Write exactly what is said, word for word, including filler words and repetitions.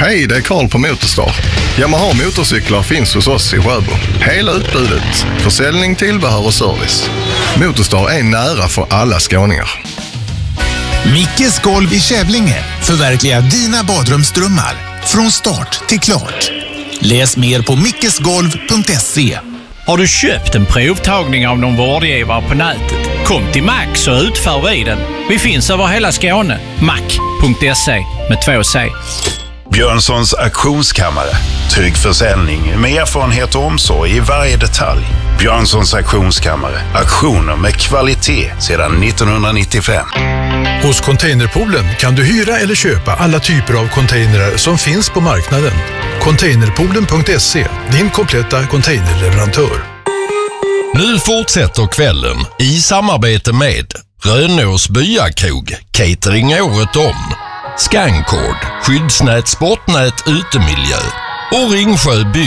Hej, det är Karl på Motorstar. Yamaha motorcyklar finns hos oss i Sjöbo. Hela utbudet, försäljning, tillbehör och service. Motorstar är nära för alla skåningar. Mickes golv i Kävlinge förverkligar dina badrumsdrömmar från start till klart. Läs mer på mickesgolv punkt se. Har du köpt en provtagning av någon vårdgivare på nätet? Kom till Max och utför vi den. Vi finns över hela Skåne. mac punkt se med två C. Björnssons auktionskammare. Trygg försäljning med erfarenhet och omsorg i varje detalj. Björnssons auktionskammare. Auktioner med kvalitet sedan nittonhundranittiofem. Hos Containerpoolen kan du hyra eller köpa alla typer av containrar som finns på marknaden. Containerpoolen punkt se, din kompletta containerleverantör. Nu fortsätter kvällen i samarbete med Rönås Byakrog, catering året om, Scancord, skyddsnät, sportnät, utemiljö och Ringsjö Bygg.